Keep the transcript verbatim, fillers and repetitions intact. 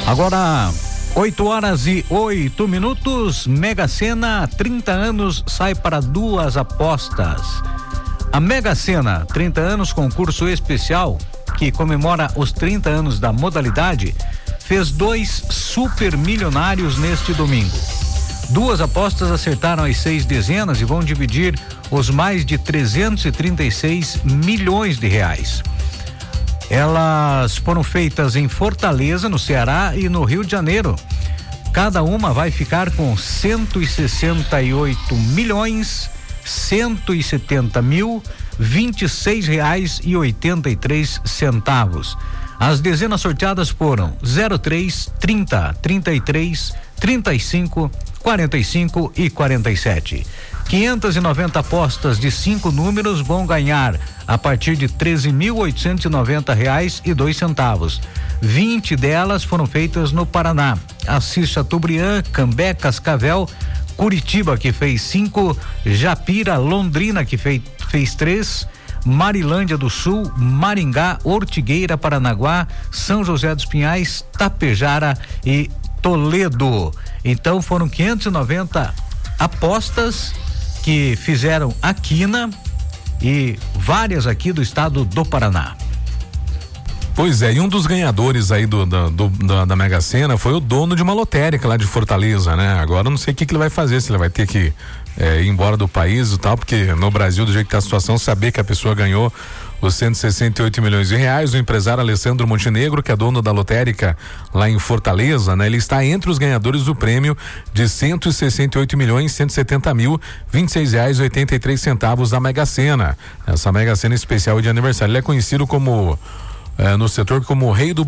Agora, oito horas e oito minutos, Mega Sena, trinta anos, sai para duas apostas. A Mega Sena, trinta anos, concurso especial, que comemora os trinta anos da modalidade, fez dois super milionários neste domingo. Duas apostas acertaram as seis dezenas e vão dividir os mais de trezentos e trinta e seis milhões de reais. Elas foram feitas em Fortaleza, no Ceará, e no Rio de Janeiro. Cada uma vai ficar com cento e sessenta e oito milhões, cento e setenta mil, vinte e seis reais e oitenta e três centavos. As dezenas sorteadas foram zero três, trinta, trinta e três, trinta e cinco, quarenta e cinco e quarenta e sete. quinhentas e noventa apostas de cinco números vão ganhar a partir de treze mil oitocentos e noventa reais e dois centavos. vinte delas foram feitas no Paraná. Assis Chateaubriand, Cambé, Cascavel, Curitiba, que fez cinco, Japira, Londrina, que fez, fez três, Marilândia do Sul, Maringá, Ortigueira, Paranaguá, São José dos Pinhais, Tapejara e Toledo. Então foram quinhentas e noventa apostas que fizeram a quina e várias aqui do estado do Paraná. Pois é, e um dos ganhadores aí do, do, do da, da Mega Sena foi o dono de uma lotérica lá de Fortaleza, né? Agora eu não sei o que, que ele vai fazer, se ele vai ter que é, ir embora do país e tal, porque no Brasil, do jeito que tá a situação, saber que a pessoa ganhou os cento e sessenta e oito milhões de reais, o empresário Alessandro Montenegro, que é dono da lotérica lá em Fortaleza, né? Ele está entre os ganhadores do prêmio de cento e sessenta e oito milhões, cento e setenta mil, vinte e seis reais e oitenta e três centavos da Mega Sena. Essa Mega Sena especial de aniversário. Ele é conhecido como, é, no setor, como o rei do